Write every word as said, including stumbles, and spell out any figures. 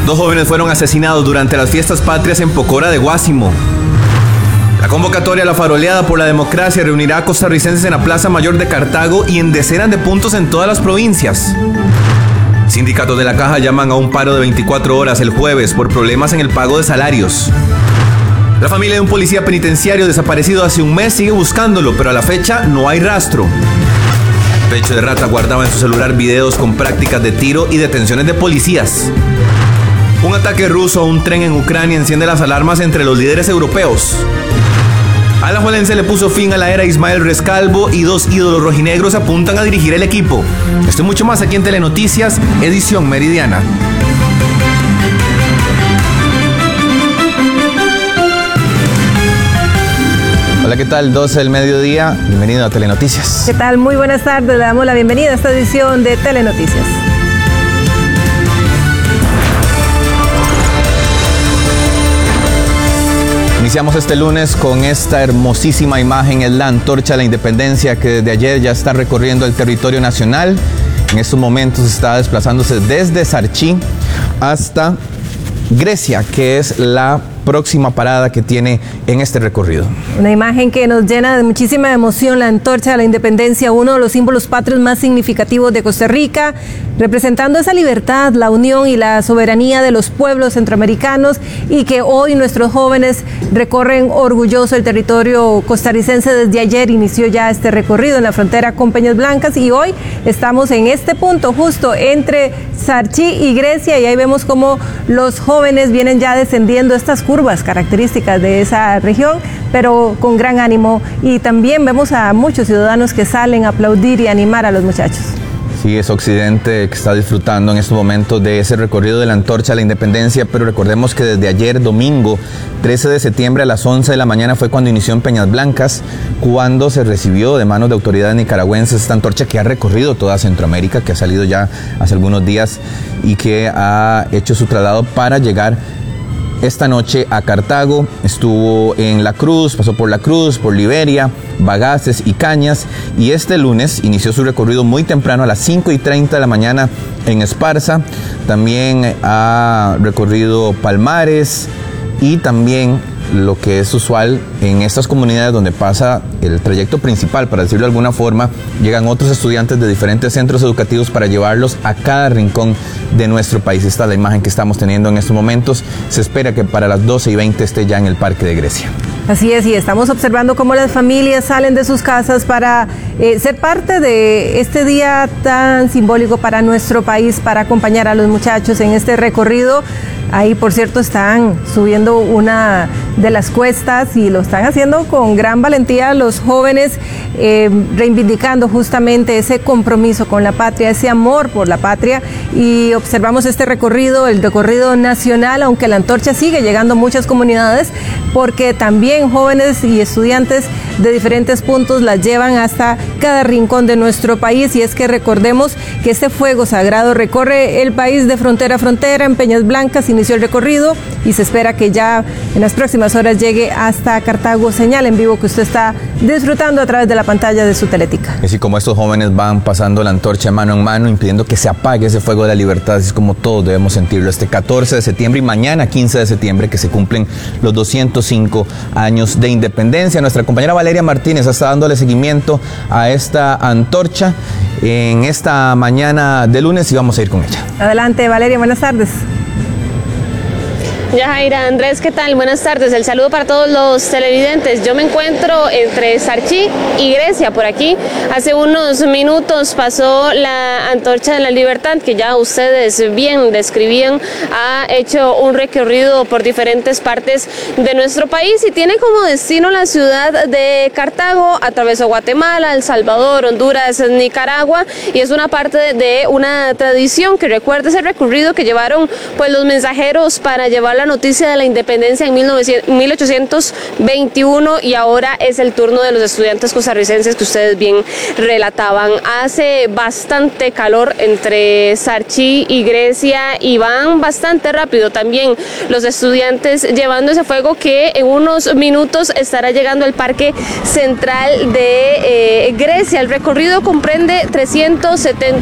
Dos jóvenes fueron asesinados durante las fiestas patrias en Pocora de Guásimo. La convocatoria a la faroleada por la democracia reunirá a costarricenses en la Plaza Mayor de Cartago y en decenas de puntos en todas las provincias. Sindicatos de la Caja llaman a un paro de veinticuatro horas el jueves por problemas en el pago de salarios. La familia de un policía penitenciario desaparecido hace un mes sigue buscándolo, pero a la fecha no hay rastro. Pecho de Rata guardaba en su celular videos con prácticas de tiro y detenciones de policías. Un ataque ruso a un tren en Ucrania enciende las alarmas entre los líderes europeos. Alajuelense le puso fin a la era Ismael Rescalvo y dos ídolos rojinegros apuntan a dirigir el equipo. Esto y mucho más aquí en Telenoticias, edición meridiana. Hola, ¿qué tal? doce del mediodía, bienvenido a Telenoticias. ¿Qué tal? Muy buenas tardes, le damos la bienvenida a esta edición de Telenoticias. Iniciamos este lunes con esta hermosísima imagen, es la Antorcha de la Independencia que desde ayer ya está recorriendo el territorio nacional. En estos momentos está desplazándose desde Sarchí hasta Grecia, que es la próxima parada que tiene en este recorrido. Una imagen que nos llena de muchísima emoción, la Antorcha de la Independencia, uno de los símbolos patrios más significativos de Costa Rica, representando esa libertad, la unión y la soberanía de los pueblos centroamericanos, y que hoy nuestros jóvenes recorren orgulloso el territorio costarricense. Desde ayer inició ya este recorrido en la frontera con Peñas Blancas y hoy estamos en este punto justo entre Sarchí y Grecia, y ahí vemos cómo los jóvenes vienen ya descendiendo estas curvas características de esa región, pero con gran ánimo, y también vemos a muchos ciudadanos que salen a aplaudir y animar a los muchachos. Sí, es Occidente que está disfrutando en estos momentos de ese recorrido de la Antorcha a la Independencia, pero recordemos que desde ayer, domingo, trece de septiembre a las once de la mañana fue cuando inició en Peñas Blancas, cuando se recibió de manos de autoridades nicaragüenses esta antorcha que ha recorrido toda Centroamérica, que ha salido ya hace algunos días y que ha hecho su traslado para llegar esta noche a Cartago. Estuvo en La Cruz, pasó por La Cruz, por Liberia, Bagaces y Cañas, y este lunes inició su recorrido muy temprano a las cinco y treinta de la mañana en Esparza. También ha recorrido Palmares y también lo que es usual en estas comunidades donde pasa el trayecto principal, para decirlo de alguna forma, llegan otros estudiantes de diferentes centros educativos para llevarlos a cada rincón de nuestro país. Esta es la imagen que estamos teniendo en estos momentos. Se espera que para las doce y veinte esté ya en el Parque de Grecia. Así es, y estamos observando cómo las familias salen de sus casas para eh, ser parte de este día tan simbólico para nuestro país, para acompañar a los muchachos en este recorrido. Ahí, por cierto, están subiendo una de las cuestas y lo están haciendo con gran valentía los jóvenes, eh, reivindicando justamente ese compromiso con la patria, ese amor por la patria. Y observamos este recorrido, el recorrido nacional, aunque la antorcha sigue llegando a muchas comunidades, porque también jóvenes y estudiantes de diferentes puntos las llevan hasta cada rincón de nuestro país. Y es que recordemos que este fuego sagrado recorre el país de frontera a frontera. En Peñas Blancas inició el recorrido y se espera que ya en las próximas horas llegue hasta Cartago, señal en vivo que usted está disfrutando a través de la pantalla de su Teletica. Así como estos jóvenes van pasando la antorcha mano en mano, impidiendo que se apague ese fuego de la libertad, así es como todos debemos sentirlo este catorce de septiembre y mañana quince de septiembre, que se cumplen los doscientos cinco años de independencia. Nuestra compañera Valeria Martínez está dándole seguimiento a esta antorcha en esta mañana de lunes y vamos a ir con ella. Adelante, Valeria, buenas tardes. Yajaira, Andrés, ¿qué tal? Buenas tardes. El saludo para todos los televidentes. Yo me encuentro entre Sarchí y Grecia, por aquí. Hace unos minutos pasó la Antorcha de la Libertad, que ya ustedes bien describían. Ha hecho un recorrido por diferentes partes de nuestro país y tiene como destino la ciudad de Cartago. Atravesó Guatemala, El Salvador, Honduras, Nicaragua, y es una parte de una tradición que recuerda ese recorrido que llevaron pues los mensajeros para llevar la noticia de la independencia en mil ochocientos veintiuno, y ahora es el turno de los estudiantes costarricenses que ustedes bien relataban. Hace bastante calor entre Sarchí y Grecia y van bastante rápido también los estudiantes llevando ese fuego que en unos minutos estará llegando al Parque Central de eh, Grecia. El recorrido comprende trescientos setenta